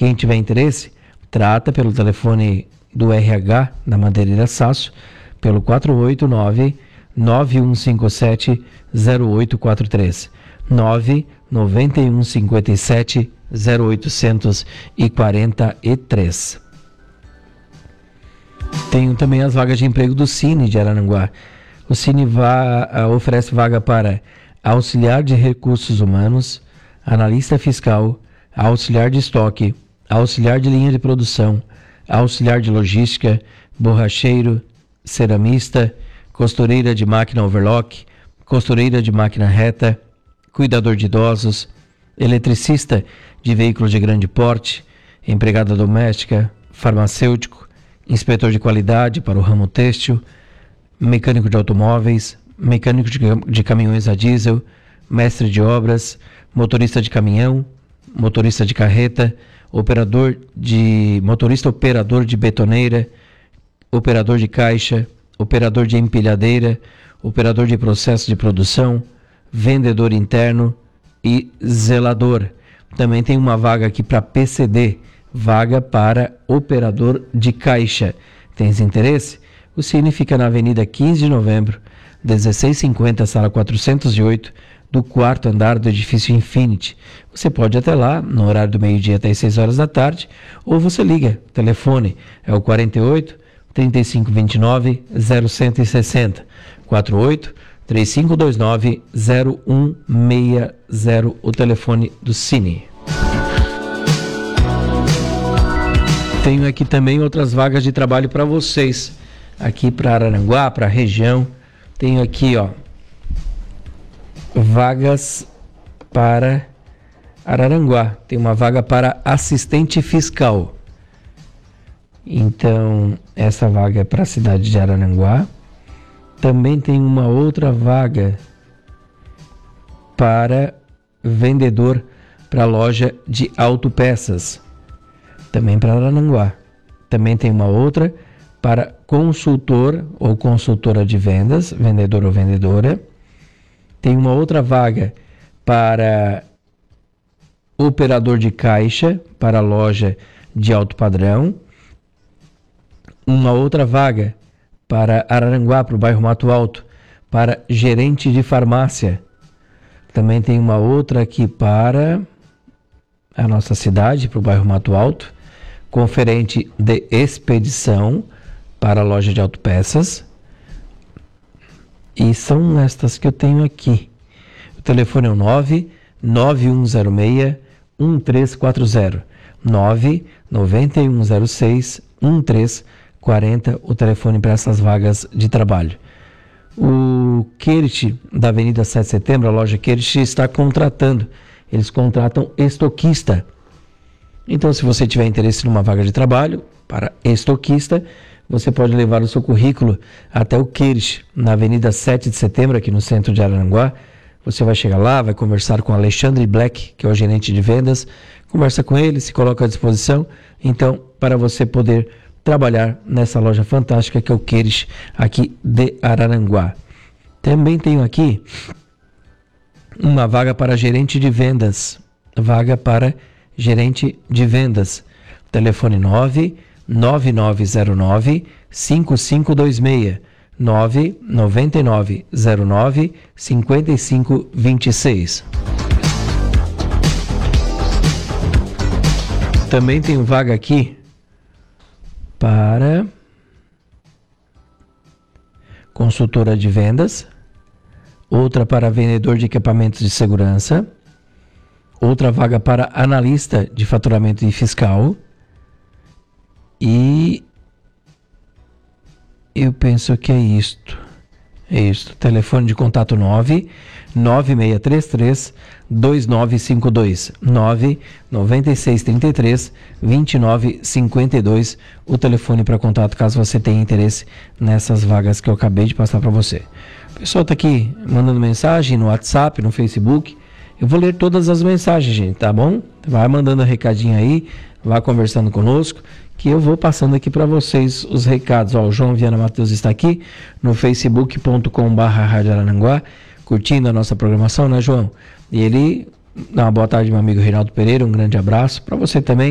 Quem tiver interesse, trata pelo telefone do RH da Madeireira Sasso, pelo 489-9157-0843, 99157-0843. Tenho também as vagas de emprego do Cine de Araranguá. O Cine oferece vaga para auxiliar de recursos humanos, analista fiscal, auxiliar de estoque, auxiliar de linha de produção, auxiliar de logística, borracheiro, ceramista, costureira de máquina overlock, costureira de máquina reta, cuidador de idosos, eletricista de veículos de grande porte, empregada doméstica, farmacêutico, inspetor de qualidade para o ramo têxtil, mecânico de automóveis, mecânico de caminhões a diesel, mestre de obras, motorista de caminhão, motorista de carreta, motorista operador de betoneira, operador de caixa, operador de empilhadeira, operador de processo de produção, vendedor interno e zelador. Também tem uma vaga aqui para PCD, vaga para operador de caixa. Tens interesse? O Cine fica na Avenida 15 de Novembro, 1650, sala 408, do 4º andar do edifício Infinity. Você pode ir até lá, no horário do meio-dia até as 6 horas da tarde, ou você liga. O telefone é o 48 3529 0160, 48 3529 0160, o telefone do Cine. Tenho aqui também outras vagas de trabalho para vocês, aqui para Araranguá, para a região. Tenho aqui, vagas para Araranguá. Tem uma vaga para assistente fiscal. Então, essa vaga é para a cidade de Araranguá. Também tem uma outra vaga para vendedor para loja de autopeças, também para Araranguá. Também tem uma outra para consultor ou consultora de vendas, vendedor ou vendedora. Tem uma outra vaga para operador de caixa para loja de alto padrão. Uma outra vaga para Araranguá, para o bairro Mato Alto, para gerente de farmácia. Também tem uma outra aqui para a nossa cidade, para o bairro Mato Alto, conferente de expedição para a loja de autopeças. E são estas que eu tenho aqui. O telefone é o 99106-1340, 99106-1340, o telefone para essas vagas de trabalho. O Querit, da Avenida 7 de Setembro, a loja Querit, está contratando. Eles contratam estoquista. Então, se você tiver interesse numa vaga de trabalho para estoquista, você pode levar o seu currículo até o Querit, na Avenida 7 de Setembro, aqui no centro de Araranguá. Você vai chegar lá, vai conversar com Alexandre Black, que é o gerente de vendas, conversa com ele, se coloca à disposição, então, para você poder trabalhar nessa loja fantástica que é o Querit, aqui de Araranguá. Também tenho aqui uma vaga para gerente de vendas. Vaga para gerente de vendas. Telefone 99909-5526. 99909-5526. Também tenho vaga aqui para consultora de vendas, outra para vendedor de equipamentos de segurança, outra vaga para analista de faturamento e fiscal, e eu penso que é isto. Telefone de contato 99633-2952, 99633-2952, o telefone para contato caso você tenha interesse nessas vagas que eu acabei de passar para você. O pessoal está aqui mandando mensagem no WhatsApp, no Facebook. Eu vou ler todas as mensagens, gente, tá bom? Vai mandando recadinho aí, vai conversando conosco, que eu vou passando aqui para vocês os recados. O João Viana Matheus está aqui no facebook.com/Rádio Araranguá, curtindo a nossa programação, né, João? E ele dá uma boa tarde, meu amigo Reinaldo Pereira, um grande abraço para você também.